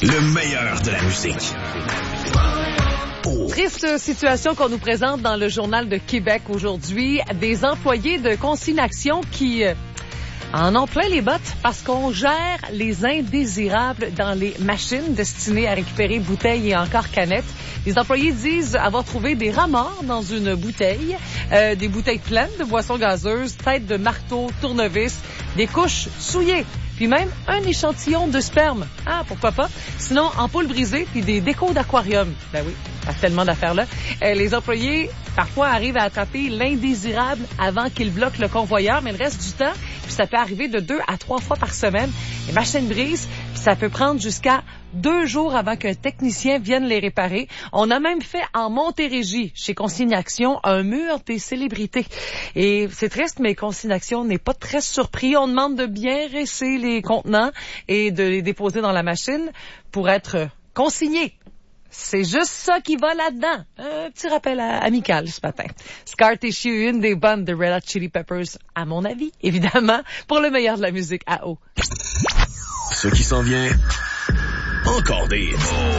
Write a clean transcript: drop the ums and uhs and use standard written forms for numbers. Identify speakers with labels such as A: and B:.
A: Le meilleur de la musique.
B: Triste situation qu'on nous présente dans le Journal de Québec aujourd'hui. Des employés de Consignation qui en ont plein les bottes parce qu'on gère les indésirables dans les machines destinées à récupérer bouteilles et encore canettes. Les employés disent avoir trouvé des rats morts dans une bouteille, des bouteilles pleines de boissons gazeuses, têtes de marteau, tournevis, des couches souillées, puis même un échantillon de sperme. Ah, pourquoi pas? Sinon, ampoules brisées, puis des décos d'aquarium. Ben oui, il y a tellement d'affaires là. Les employés, parfois, arrivent à attraper l'indésirable avant qu'il bloque le convoyeur, mais le reste du temps, puis ça peut arriver de 2 à 3 fois par semaine. Les machines brisent, puis ça peut prendre jusqu'à 2 jours avant qu'un technicien vienne les réparer. On a même fait en Montérégie, chez Consignation, un mur des célébrités. Et c'est triste, mais Consignation n'est pas très surpris. On demande de bien rincer les contenants et de les déposer dans la machine pour être consignés. C'est juste ça qui va là-dedans. Un petit rappel amical ce matin. Scar Tissue, une des bandes de Red Hot Chili Peppers, à mon avis, évidemment, pour le meilleur de la musique à eau.
A: Ce qui s'en vient, encore des hits.